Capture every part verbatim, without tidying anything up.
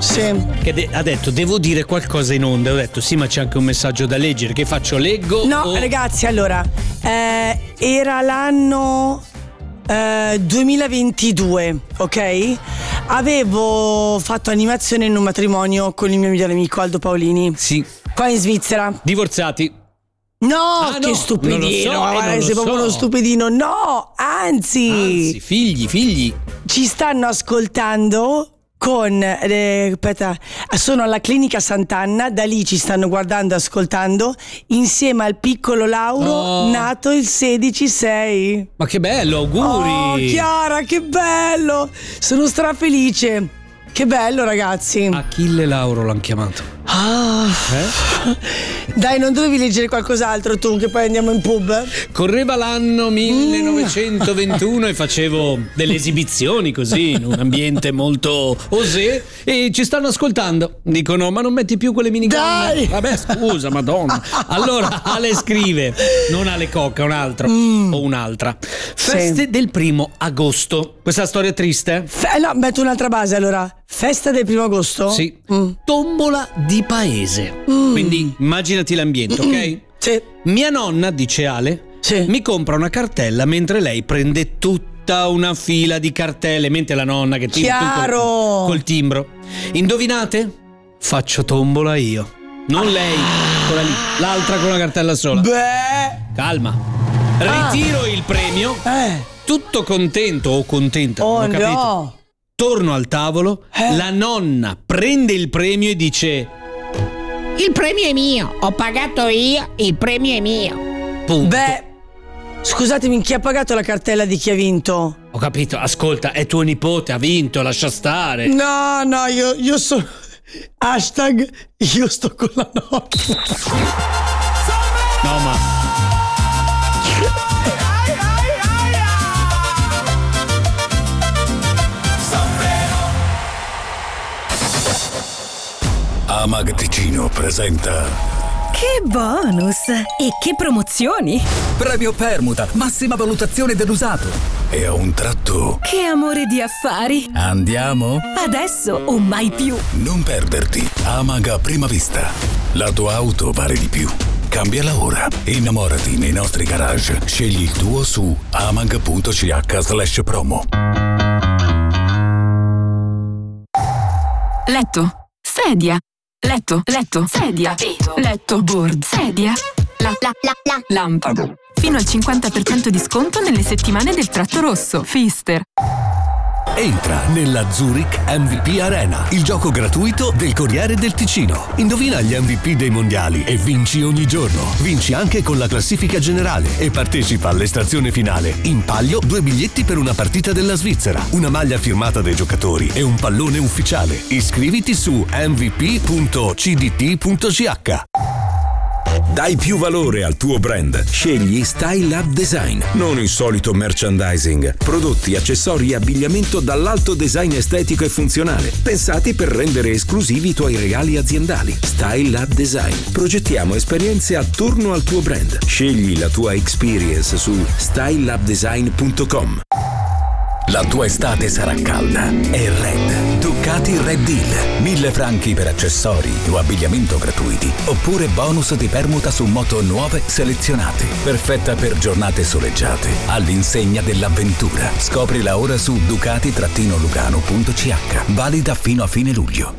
Sì. Che de- ha detto devo dire qualcosa in onda. Ho detto sì, ma c'è anche un messaggio da leggere. Che faccio? Leggo? No, o... ragazzi, allora eh, era l'anno eh, duemilaventidue, ok? Avevo fatto animazione in un matrimonio con il mio migliore amico Aldo Paolini. Sì. Qua in Svizzera. Divorziati. No, Ah, che no, stupidino, non lo so, ma eh, guarda, non lo sei proprio so. uno stupidino. No, anzi, Anzi, figli, figli. ci stanno ascoltando con eh, aspetta, sono alla clinica Sant'Anna, da lì ci stanno guardando, ascoltando insieme al piccolo Lauro, Oh. nato il sedici sei. Ma che bello, auguri. Oh, Chiara, che bello! Sono strafelice. Che bello, ragazzi. Achille Lauro l'hanno chiamato. Ah. Eh? Dai, non dovevi leggere qualcos'altro tu, che poi andiamo in pub? Correva l'anno millenovecentoventuno e facevo delle esibizioni così in un ambiente molto osé e ci stanno ascoltando. Dicono ma non metti più quelle minigonne? Dai! Vabbè, scusa, madonna. Allora Ale scrive, non Ale Cocca, un altro Mm. o un'altra. Feste Sì. del primo agosto. Questa storia è triste? Fe- no, metto un'altra base allora. Festa del primo agosto? Sì. Mm. Tombola di paese. Mm. Quindi immaginati l'ambiente, ok? Sì. Mia nonna, dice Ale, Sì. mi compra una cartella mentre lei prende tutta una fila di cartelle, mentre la nonna che timbra Chiaro. col, col timbro. Indovinate? Faccio tombola io. Non lei, quella lì, l'altra con la cartella sola. Beh. Calma. Ritiro il premio, Eh. tutto contento o contenta, Oh, non ho capito. no. Torno al tavolo, Eh. la nonna prende il premio e dice Il premio è mio, ho pagato io, il premio è mio. punto. Beh. Scusatemi, chi ha pagato la cartella di chi ha vinto? Ho capito, ascolta, è tuo nipote, ha vinto, lascia stare. No, no, io, io sono. Hashtag io sto con la nonna. No, ma Amag Ticino presenta Che bonus! E che promozioni! Premio permuta, massima valutazione dell'usato. e a un tratto Che amore di affari! Andiamo? Adesso o mai più! non perderti Amag a prima vista. La tua auto vale di più. Cambiala ora. Innamorati nei nostri garage. Scegli il tuo su amag.ch slash promo. Letto, sedia, letto, letto, sedia, letto, board, sedia, la, la, la, la, lampada. Fino al cinquanta per cento di sconto nelle settimane del tratto rosso. Fister. Entra nella Zurich M V P Arena, il gioco gratuito del Corriere del Ticino. Indovina gli M V P dei mondiali e vinci ogni giorno. Vinci anche con la classifica generale e partecipa all'estrazione finale. In palio due biglietti per una partita della Svizzera, una maglia firmata dai giocatori e un pallone ufficiale. Iscriviti su m v p punto c d t punto c h. Dai più valore al tuo brand. Scegli Style Up Design, non il solito merchandising. Prodotti, accessori e abbigliamento dall'alto design estetico e funzionale, pensati per rendere esclusivi i tuoi regali aziendali. Style Up Design. Progettiamo esperienze attorno al tuo brand. Scegli la tua experience su style up design punto com. La tua estate sarà calda e Red. Ducati Red Deal. Mille franchi per accessori o abbigliamento gratuiti. Oppure bonus di permuta su moto nuove selezionate. Perfetta per giornate soleggiate. All'insegna dell'avventura. Scoprila ora su ducati lugano punto c h. Valida fino a fine luglio.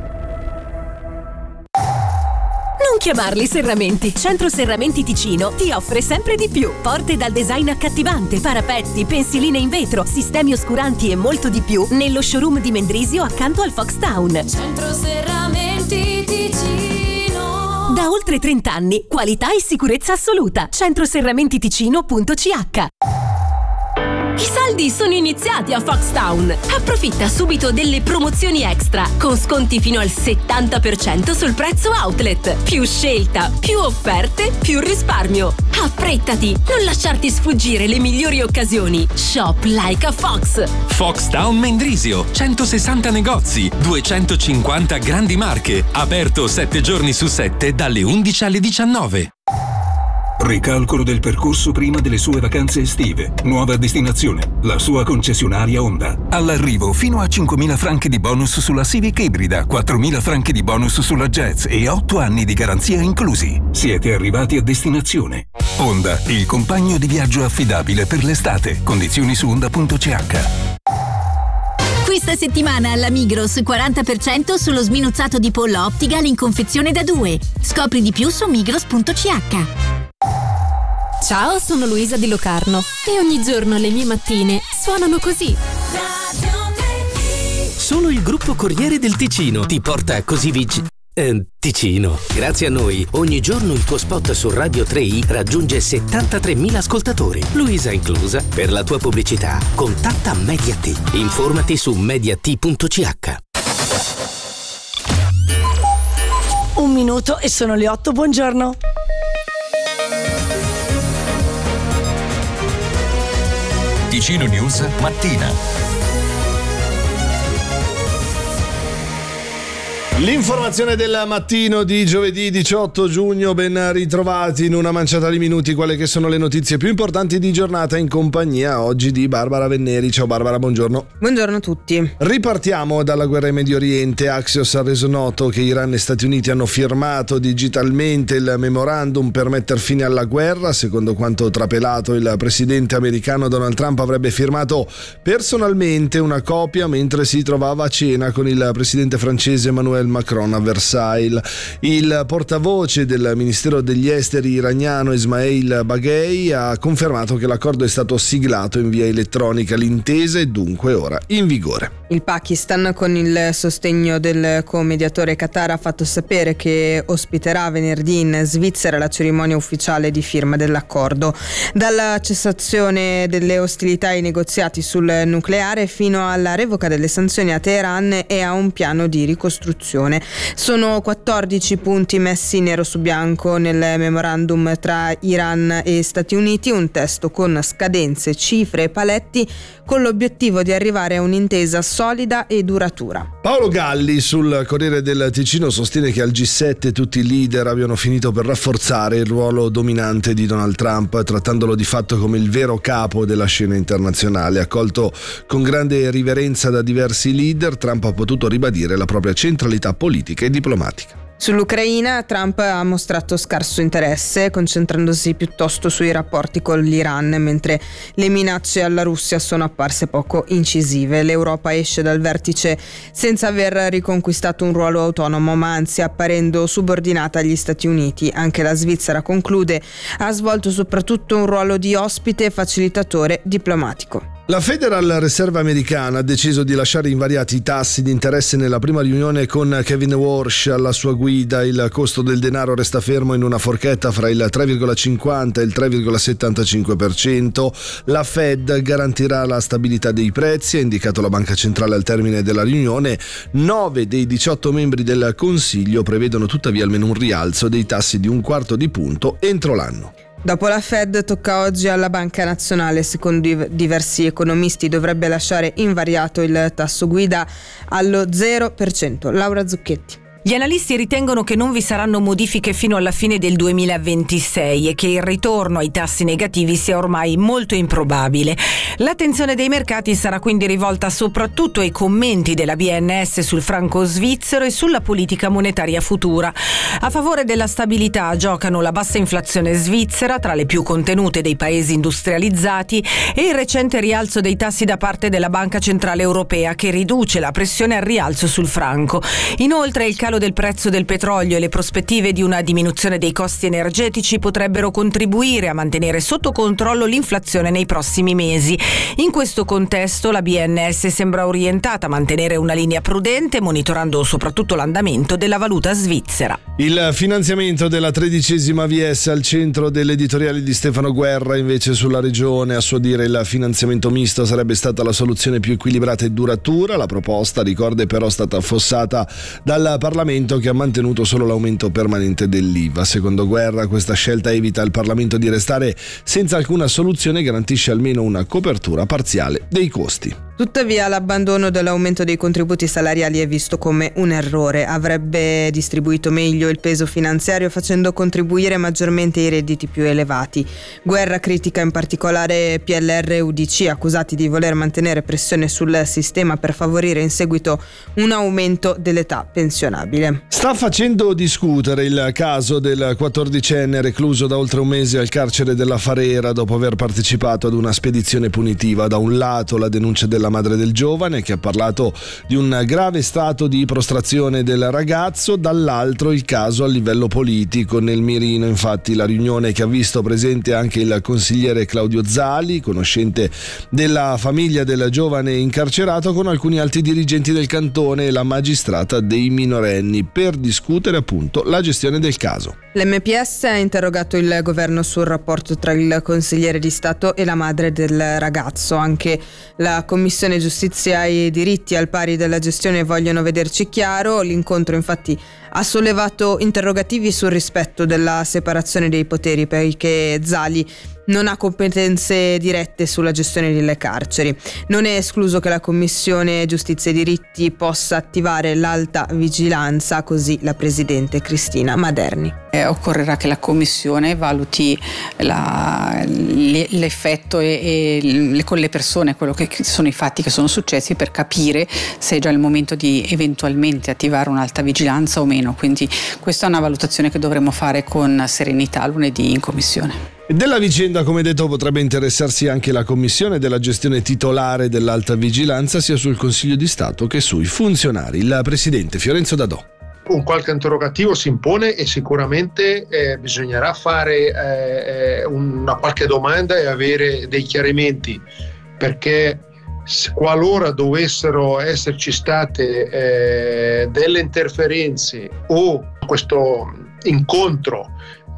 Non chiamarli serramenti. Centro Serramenti Ticino ti offre sempre di più. Porte dal design accattivante, parapetti, pensiline in vetro, sistemi oscuranti e molto di più nello showroom di Mendrisio accanto al Fox Town. Centro Serramenti Ticino. Da oltre trenta anni, qualità e sicurezza assoluta. centro serramenti ticino punto c h. I saldi sono iniziati a Foxtown. Approfitta subito delle promozioni extra con sconti fino al settanta per cento sul prezzo outlet. Più scelta, più offerte, più risparmio. Affrettati, non lasciarti sfuggire le migliori occasioni. Shop like a Fox. Foxtown Mendrisio, centosessanta negozi, duecentocinquanta grandi marche, aperto sette giorni su sette dalle undici alle diciannove. Ricalcolo del percorso prima delle sue vacanze estive. Nuova destinazione, la sua concessionaria Honda. All'arrivo fino a cinquemila franchi di bonus sulla Civic ibrida, quattromila franchi di bonus sulla Jazz e otto anni di garanzia inclusi. Siete arrivati a destinazione. Honda, il compagno di viaggio affidabile per l'estate. Condizioni su honda punto c h. Questa settimana alla Migros quaranta per cento sullo sminuzzato di pollo Optigal in confezione da due. Scopri di più su migros punto c h. Ciao, sono Luisa di Locarno e ogni giorno le mie mattine suonano così. Solo il gruppo Corriere del Ticino ti porta così vicino. Eh, Ticino. Grazie a noi, ogni giorno il tuo spot su Radio tre i raggiunge settantatremila ascoltatori, Luisa inclusa. Per la tua pubblicità, contatta Mediat. Informati su mediat punto c h. Un minuto e sono le otto, buongiorno. Ticino News mattina. L'informazione del mattino di giovedì diciotto giugno, ben ritrovati in una manciata di minuti quelle che sono le notizie più importanti di giornata in compagnia oggi di Barbara Venneri. Ciao Barbara, buongiorno. Buongiorno a tutti. Ripartiamo dalla guerra in Medio Oriente. Axios ha reso noto che Iran e Stati Uniti hanno firmato digitalmente il memorandum per mettere fine alla guerra. Secondo quanto trapelato, il presidente americano Donald Trump avrebbe firmato personalmente una copia mentre si trovava a cena con il presidente francese Emmanuel Macron a Versailles. Il portavoce del Ministero degli Esteri iraniano Ismail Baghei ha confermato che l'accordo è stato siglato in via elettronica. L'intesa è dunque ora in vigore. Il Pakistan, con il sostegno del co-mediatore Qatar, ha fatto sapere che ospiterà venerdì in Svizzera la cerimonia ufficiale di firma dell'accordo. Dalla cessazione delle ostilità ai negoziati sul nucleare fino alla revoca delle sanzioni a Teheran e a un piano di ricostruzione. Sono quattordici punti messi nero su bianco nel memorandum tra Iran e Stati Uniti, un testo con scadenze, cifre e paletti con l'obiettivo di arrivare a un'intesa solida e duratura. Paolo Galli sul Corriere del Ticino sostiene che al G sette tutti i leader abbiano finito per rafforzare il ruolo dominante di Donald Trump, trattandolo di fatto come il vero capo della scena internazionale. Accolto con grande riverenza da diversi leader, Trump ha potuto ribadire la propria centralità politica e diplomatica. Sull'Ucraina Trump ha mostrato scarso interesse, concentrandosi piuttosto sui rapporti con l'Iran, mentre le minacce alla Russia sono apparse poco incisive. L'Europa esce dal vertice senza aver riconquistato un ruolo autonomo, ma anzi apparendo subordinata agli Stati Uniti. Anche la Svizzera, conclude, ha svolto soprattutto un ruolo di ospite e facilitatore diplomatico. La Federal Reserve americana ha deciso di lasciare invariati i tassi di interesse nella prima riunione con Kevin Warsh alla sua guida. Il costo del denaro resta fermo in una forchetta fra il tre virgola cinquanta e il tre virgola settantacinque per cento. La Fed garantirà la stabilità dei prezzi, ha indicato la Banca Centrale al termine della riunione. Nove dei diciotto membri del Consiglio prevedono tuttavia almeno un rialzo dei tassi di un quarto di punto entro l'anno. Dopo la Fed tocca oggi alla Banca Nazionale. Secondo diversi economisti dovrebbe lasciare invariato il tasso guida allo zero per cento. Laura Zucchetti. Gli analisti ritengono che non vi saranno modifiche fino alla fine del duemilaventisei e che il ritorno ai tassi negativi sia ormai molto improbabile. L'attenzione dei mercati sarà quindi rivolta soprattutto ai commenti della B N S sul franco svizzero e sulla politica monetaria futura. A favore della stabilità giocano la bassa inflazione svizzera, tra le più contenute dei paesi industrializzati, e il recente rialzo dei tassi da parte della Banca Centrale Europea, che riduce la pressione al rialzo sul franco. Inoltre il calo del prezzo del petrolio e le prospettive di una diminuzione dei costi energetici potrebbero contribuire a mantenere sotto controllo l'inflazione nei prossimi mesi. In questo contesto la B N S sembra orientata a mantenere una linea prudente, monitorando soprattutto l'andamento della valuta svizzera. Il finanziamento della tredicesima V S al centro dell'editoriale di Stefano Guerra invece sulla regione. A suo dire il finanziamento misto sarebbe stata la soluzione più equilibrata e duratura. La proposta, ricorda, è però stata affossata dal Parlamento, che ha mantenuto solo l'aumento permanente dell'I V A. Secondo Guerra questa scelta evita al Parlamento di restare senza alcuna soluzione e garantisce almeno una copertura parziale dei costi. Tuttavia l'abbandono dell'aumento dei contributi salariali è visto come un errore. Avrebbe distribuito meglio il peso finanziario facendo contribuire maggiormente i redditi più elevati. Guerra critica in particolare P L R e U D C, accusati di voler mantenere pressione sul sistema per favorire in seguito un aumento dell'età pensionabile. Sta facendo discutere il caso del quattordicenne recluso da oltre un mese al carcere della Farera dopo aver partecipato ad una spedizione punitiva. Da un lato la denuncia della la madre del giovane, che ha parlato di un grave stato di prostrazione del ragazzo, dall'altro il caso a livello politico. Nel mirino infatti la riunione che ha visto presente anche il consigliere Claudio Zali, conoscente della famiglia del giovane incarcerato, con alcuni alti dirigenti del cantone e la magistrata dei minorenni, per discutere appunto la gestione del caso. L'M P S ha interrogato il governo sul rapporto tra il consigliere di Stato e la madre del ragazzo. Anche la Commissione Giustizia e Diritti, al pari della gestione, vogliono vederci chiaro. L'incontro infatti ha sollevato interrogativi sul rispetto della separazione dei poteri, poiché Zali non ha competenze dirette sulla gestione delle carceri. Non è escluso che la Commissione Giustizia e Diritti possa attivare l'alta vigilanza, così la Presidente Cristina Maderni. Eh, occorrerà che la Commissione valuti la, l'effetto e, e le, con le persone, quello che sono i fatti che sono successi, per capire se è già il momento di eventualmente attivare un'alta vigilanza o meno. Quindi questa è una valutazione che dovremo fare con serenità lunedì in Commissione. Della vicenda, come detto, potrebbe interessarsi anche la Commissione della gestione titolare dell'alta vigilanza, sia sul Consiglio di Stato che sui funzionari. Il Presidente Fiorenzo Dadò. Un qualche interrogativo si impone e sicuramente eh, bisognerà fare eh, una qualche domanda e avere dei chiarimenti, perché qualora dovessero esserci state eh, delle interferenze o questo incontro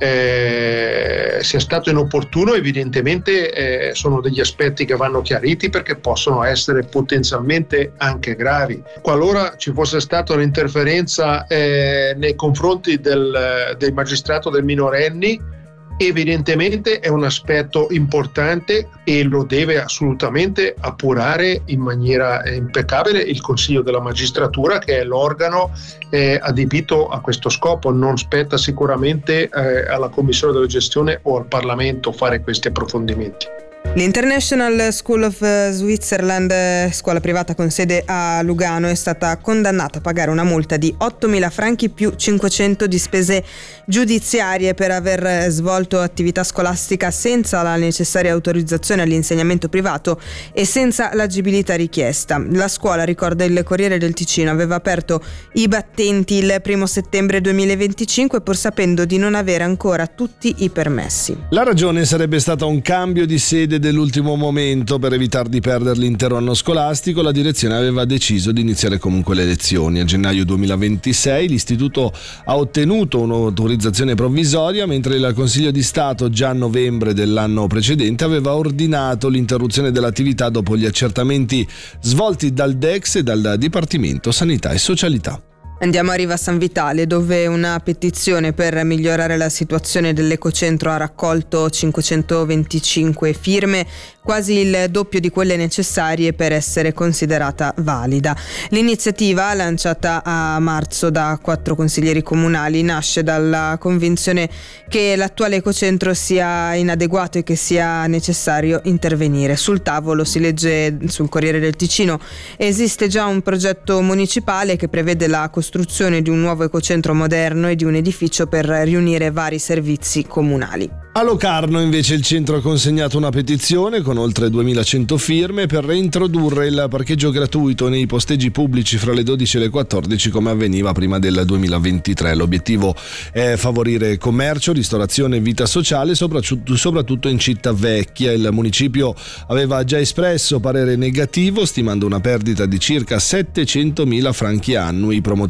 Eh, sia stato inopportuno, evidentemente eh, sono degli aspetti che vanno chiariti, perché possono essere potenzialmente anche gravi. Qualora ci fosse stata un'interferenza eh, nei confronti del, del magistrato del minorenni, evidentemente è un aspetto importante e lo deve assolutamente appurare in maniera impeccabile il Consiglio della Magistratura, che è l'organo eh, adibito a questo scopo. Non spetta sicuramente eh, alla Commissione della Gestione o al Parlamento fare questi approfondimenti. L'International School of Switzerland, scuola privata con sede a Lugano, è stata condannata a pagare una multa di ottomila franchi più cinquecento di spese giudiziarie per aver svolto attività scolastica senza la necessaria autorizzazione all'insegnamento privato e senza l'agibilità richiesta. La scuola, ricorda il Corriere del Ticino, aveva aperto i battenti il primo settembre duemilaventicinque, pur sapendo di non avere ancora tutti i permessi. La ragione sarebbe stata un cambio di sede dell'ultimo momento. Per evitare di perdere l'intero anno scolastico, la direzione aveva deciso di iniziare comunque le lezioni. A gennaio duemilaventisei l'istituto ha ottenuto un'autorizzazione provvisoria, mentre il Consiglio di Stato già a novembre dell'anno precedente aveva ordinato l'interruzione dell'attività dopo gli accertamenti svolti dal D E X e dal Dipartimento Sanità e Socialità. Andiamo a Riva San Vitale, dove una petizione per migliorare la situazione dell'ecocentro ha raccolto cinquecentoventicinque firme, quasi il doppio di quelle necessarie per essere considerata valida. L'iniziativa, lanciata a marzo da quattro consiglieri comunali, nasce dalla convinzione che l'attuale ecocentro sia inadeguato e che sia necessario intervenire. Sul tavolo, si legge sul Corriere del Ticino, esiste già un progetto municipale che prevede la costruzione costruzione di un nuovo ecocentro moderno e di un edificio per riunire vari servizi comunali. A Locarno invece il centro ha consegnato una petizione con oltre duemilacento firme per reintrodurre il parcheggio gratuito nei posteggi pubblici fra le dodici e le quattordici, come avveniva prima del duemilaventitré. L'obiettivo è favorire commercio, ristorazione e vita sociale, soprattutto in città vecchia. Il municipio aveva già espresso parere negativo, stimando una perdita di circa settecentomila franchi annui. I promotori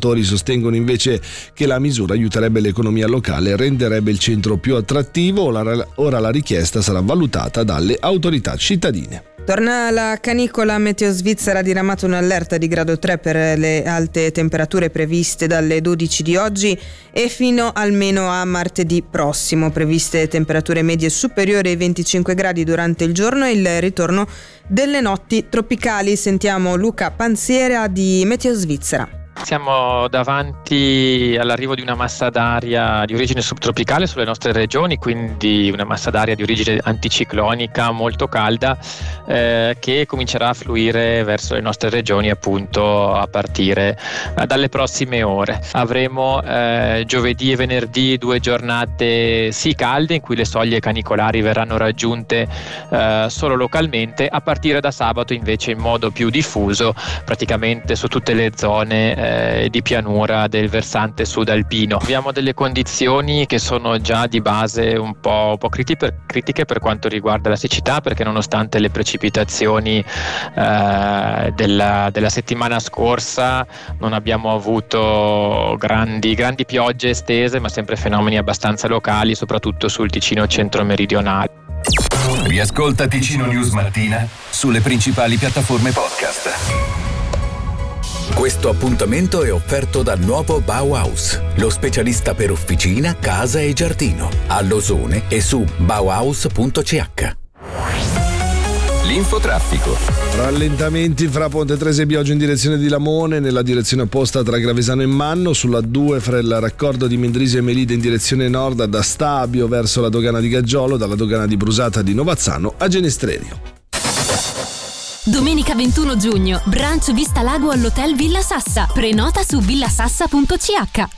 Autori sostengono invece che la misura aiuterebbe l'economia locale e renderebbe il centro più attrattivo. Ora la richiesta sarà valutata dalle autorità cittadine. Torna la canicola. Meteo Svizzera ha diramato un'allerta di grado tre per le alte temperature previste dalle dodici di oggi e fino almeno a martedì prossimo. Previste temperature medie superiori ai venticinque gradi durante il giorno e il ritorno delle notti tropicali. Sentiamo Luca Panziera di Meteo Svizzera. Siamo davanti all'arrivo di una massa d'aria di origine subtropicale sulle nostre regioni, quindi una massa d'aria di origine anticiclonica molto calda eh, che comincerà a fluire verso le nostre regioni appunto a partire eh, dalle prossime ore. Avremo eh, giovedì e venerdì due giornate sì calde in cui le soglie canicolari verranno raggiunte eh, solo localmente. A partire da sabato invece in modo più diffuso praticamente su tutte le zone eh, di pianura del versante sud alpino. Abbiamo delle condizioni che sono già di base un po', un po' critiche per quanto riguarda la siccità, perché nonostante le precipitazioni eh, della, della settimana scorsa non abbiamo avuto grandi, grandi piogge estese, ma sempre fenomeni abbastanza locali, soprattutto sul Ticino centro-meridionale. Riascolta Ticino News Mattina sulle principali piattaforme podcast. Questo appuntamento è offerto da Nuovo Bauhaus, lo specialista per officina, casa e giardino, a Losone e su bauhaus punto c h. L'infotraffico. Rallentamenti fra Ponte Trese e Biogio in direzione di Lamone, nella direzione opposta tra Gravesano e Manno, sulla due fra il raccordo di Mendrisio e Melide in direzione nord da Stabio verso la dogana di Gaggiolo, dalla dogana di Brusata di Novazzano a Genestrerio. Domenica ventuno giugno, brunch Vista Lago all'Hotel Villa Sassa. Prenota su villasassa punto c h.